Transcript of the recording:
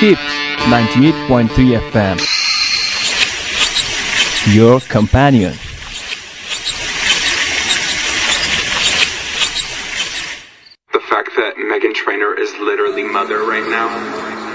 Keep 98.3 FM. Your companion. The fact that Meghan Trainor is literally mother right now.